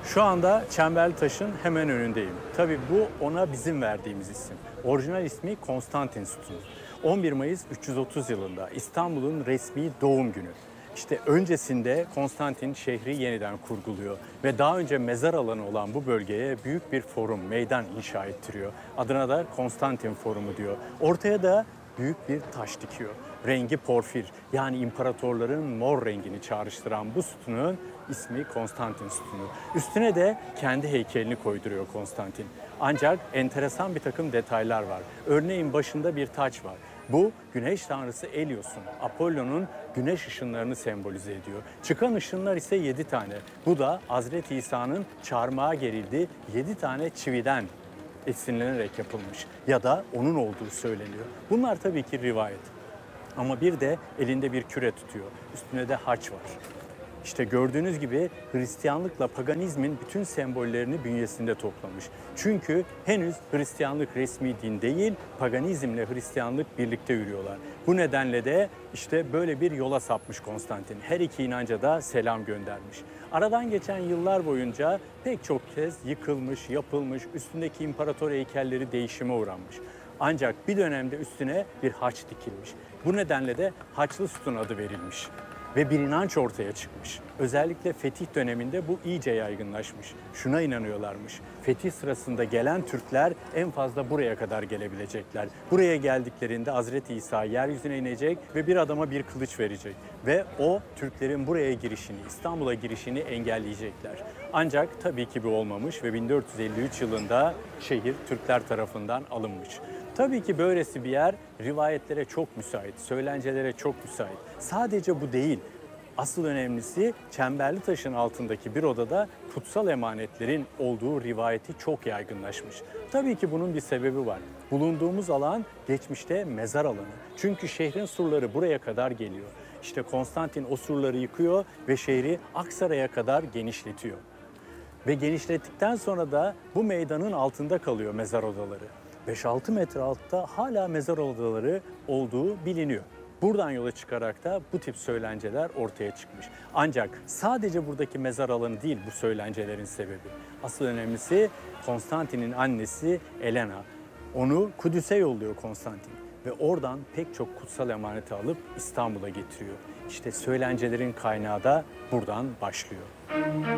Şu anda Çemberlitaş'ın hemen önündeyim. Tabii bu ona bizim verdiğimiz isim. Orijinal ismi Konstantin Sütunu. 11 Mayıs 330 yılında İstanbul'un resmi doğum günü. İşte öncesinde Konstantin şehri yeniden kurguluyor ve daha önce mezar alanı olan bu bölgeye büyük bir forum, meydan inşa ettiriyor. Adına da Konstantin Forumu diyor. Ortaya da büyük bir taş dikiyor. Rengi porfir, yani imparatorların mor rengini çağrıştıran bu sütunun ismi Konstantin Sütunu. Üstüne de kendi heykelini koyduruyor Konstantin. Ancak enteresan bir takım detaylar var. Örneğin başında bir taç var. Bu güneş tanrısı Helios'un, Apollon'un güneş ışınlarını sembolize ediyor. Çıkan ışınlar ise 7 tane. Bu da Hazreti İsa'nın çarmıha gerildiği 7 tane çividen esinlenerek yapılmış ya da onun olduğu söyleniyor. Bunlar tabii ki rivayet. Ama bir de elinde bir küre tutuyor. Üstüne de haç var. İşte gördüğünüz gibi Hristiyanlıkla paganizmin bütün sembollerini bünyesinde toplamış. Çünkü henüz Hristiyanlık resmi din değil, paganizmle Hristiyanlık birlikte yürüyorlar. Bu nedenle de işte böyle bir yola sapmış Konstantin. Her iki inanca da selam göndermiş. Aradan geçen yıllar boyunca pek çok kez yıkılmış, yapılmış, üstündeki imparator heykelleri değişime uğranmış. Ancak bir dönemde üstüne bir haç dikilmiş. Bu nedenle de Haçlı Sütun adı verilmiş. Ve bir inanç ortaya çıkmış. Özellikle fetih döneminde bu iyice yaygınlaşmış. Şuna inanıyorlarmış. Fetih sırasında gelen Türkler en fazla buraya kadar gelebilecekler. Buraya geldiklerinde Hazreti İsa yeryüzüne inecek ve bir adama bir kılıç verecek. Ve o Türklerin buraya girişini, İstanbul'a girişini engelleyecekler. Ancak tabii ki bu olmamış ve 1453 yılında şehir Türkler tarafından alınmış. Tabii ki böylesi bir yer rivayetlere çok müsait, söylencelere çok müsait. Sadece bu değil. Asıl önemlisi Çemberlitaş'ın altındaki bir odada kutsal emanetlerin olduğu rivayeti çok yaygınlaşmış. Tabii ki bunun bir sebebi var. Bulunduğumuz alan geçmişte mezar alanı. Çünkü şehrin surları buraya kadar geliyor. İşte Konstantin o surları yıkıyor ve şehri Aksaray'a kadar genişletiyor. Ve genişlettikten sonra da bu meydanın altında kalıyor mezar odaları. 5-6 metre altta hala mezar odaları olduğu biliniyor. Buradan yola çıkarak da bu tip söylenceler ortaya çıkmış. Ancak sadece buradaki mezar alanı değil bu söylencelerin sebebi. Asıl önemlisi Konstantin'in annesi Elena. Onu Kudüs'e yolluyor Konstantin ve oradan pek çok kutsal emaneti alıp İstanbul'a getiriyor. İşte söylencelerin kaynağı da buradan başlıyor.